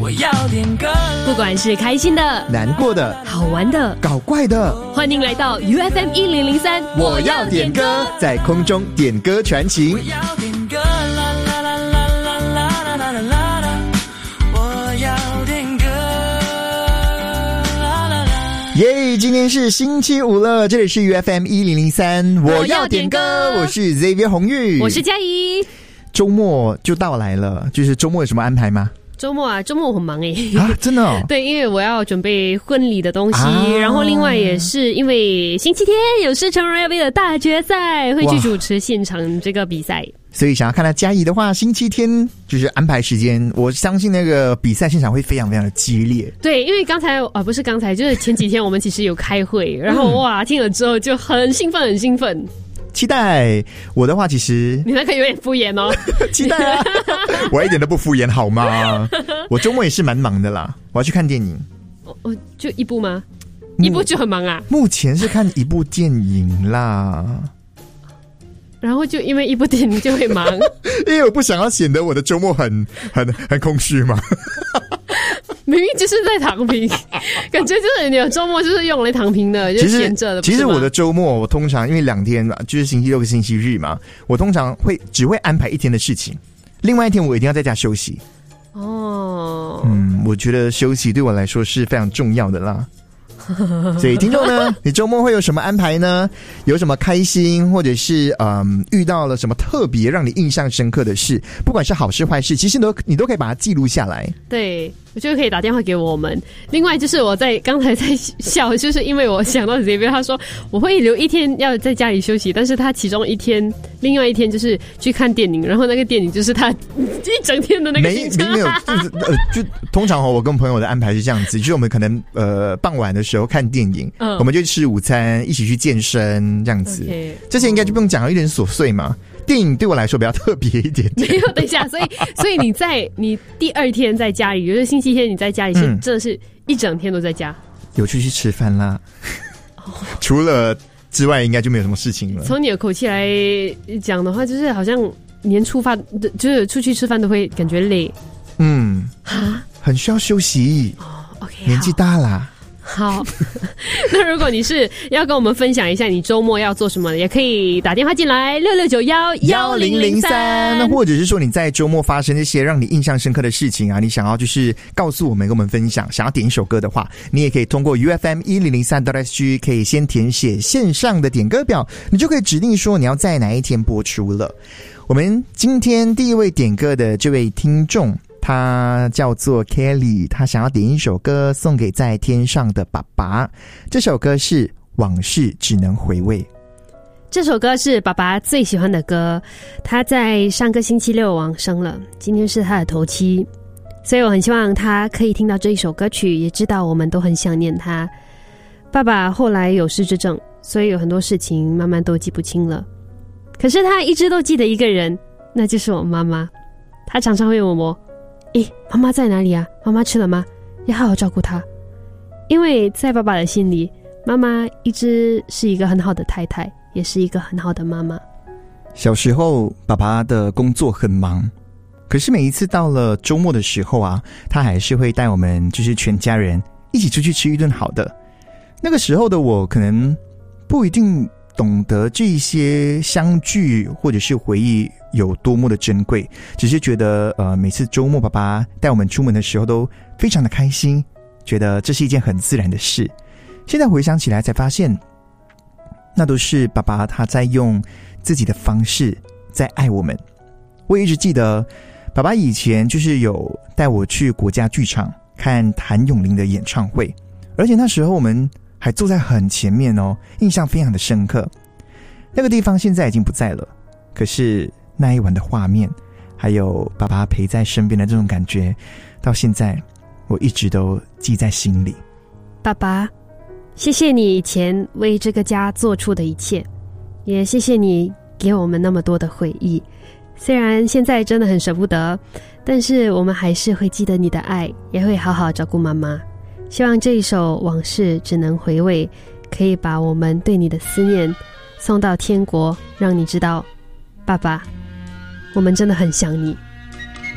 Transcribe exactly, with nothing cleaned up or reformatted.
我要点歌， 不管是开心的、 难过的、 好玩的、 搞怪的， 欢迎来到 U F M 一零零三， 我要点歌，在空中点歌传情。 我要点歌，啦啦啦啦啦啦啦啦啦啦，我要点歌，啦啦啦。 耶！今天是星期五了，这里是 U F M 一零零三，我要点歌，我是 Xavier 红玉， 我是嘉怡。 周末就到来了，就是周末有什么安排吗？ 周末啊，周末我很忙诶、 欸、啊，真的哦。 对，因为我要准备婚礼的东西、 啊， 然后另外也是因为星期天有世城 Royal V 的大决赛，会去主持现场这个比赛。 所以想要看到嘉怡的话，星期天就是安排时间，我相信那个比赛现场会非常非常的激烈。 对，因为刚才啊不是刚才，就是前几天我们其实有开会，然后哇听了之后就很兴奋，很兴奋。 期待。我的话其实你那个有点敷衍哦。 期待啊。我一点都不敷衍好吗？我周末也是蛮忙的啦，我要去看电影。 哦哦，就一部吗？一部就很忙啊？ 目前是看一部电影啦。 然后就因为一部电影就会忙。 因为我不想要显得我的周末很很很空虚嘛。 明明就是在躺平，感觉就是你的周末就是用来躺平的，就是闲着的。 其实我的周末，我通常因为两天嘛，就是星期六跟星期日嘛，我通常会只会安排一天的事情，另外一天我一定要在家休息。哦，嗯，我觉得休息对我来说是非常重要的啦。所以听众呢，你周末会有什么安排呢？有什么开心，或者是嗯遇到了什么特别让你印象深刻的事，不管是好事坏事，其实都你都可以把它记录下来。 对，我觉得可以打电话给我们。另外就是我在刚才在笑，就是因为我想到 Xavier 他说我会留一天要在家里休息，但是他其中一天另外一天就是去看电影，然后那个电影就是他一整天的那个行程。 没没有，就是呃，就通常我跟朋友的安排是这样子，就是我们可能呃傍晚的时候看电影，嗯，我们就吃午餐，一起去健身这样子。Okay. 这些应该就不用讲了，有点琐碎嘛。电影对我来说比较特别一点点。 没有，等一下，所以所以你在你第二天在家里，就是星期天你在家里是、嗯、真的是一整天都在家。有出去吃饭啦。除了之外，应该就没有什么事情了。 从你的口气来讲的话，就是好像连出发就是出去吃饭都会感觉累。 嗯，很需要休息。哦 ，OK， 年纪大啦。 好，那如果你是要跟我们分享一下你周末要做什么，也可以打电话进来六六九幺幺零零三， 或者是说你在周末发生这些让你印象深刻的事情啊，你想要就是告诉我们，跟我们分享，想要点一首歌的话，你也可以通过 U F M 一零零三 S G 可以先填写线上的点歌表，你就可以指定说你要在哪一天播出了。我们今天第一位点歌的这位听众，他叫做 Kelly， 他想要点一首歌送给在天上的爸爸。这首歌是《往事只能回味》。 这首歌是爸爸最喜欢的歌，他在上个星期六往生了，今天是他的头七，所以我很希望他可以听到这一首歌曲，也知道我们都很想念他。爸爸后来有失智症，所以有很多事情慢慢都记不清了，可是他一直都记得一个人，那就是我妈妈。他常常会问我，诶，妈妈在哪里啊？妈妈吃了吗？要好好照顾她。因为在爸爸的心里，妈妈一直是一个很好的太太，也是一个很好的妈妈。 小时候爸爸的工作很忙，可是每一次到了周末的时候啊，他还是会带我们就是全家人一起出去吃一顿好的。那个时候的我可能不一定懂得这些相聚或者是回忆有多么的珍贵，只是觉得呃，每次周末爸爸带我们出门的时候都非常的开心，觉得这是一件很自然的事。现在回想起来才发现，那都是爸爸他在用自己的方式在爱我们。我一直记得爸爸以前就是有带我去国家剧场看谭咏麟的演唱会，而且那时候我们还坐在很前面哦，印象非常的深刻。那个地方现在已经不在了，可是那一晚的画面，还有爸爸陪在身边的这种感觉，到现在我一直都记在心里。 爸爸，谢谢你以前为这个家做出的一切，也谢谢你给我们那么多的回忆。虽然现在真的很舍不得，但是我们还是会记得你的爱，也会好好照顾妈妈。希望这一首往事只能回味，可以把我们对你的思念送到天国，让你知道，爸爸，我们真的很想你。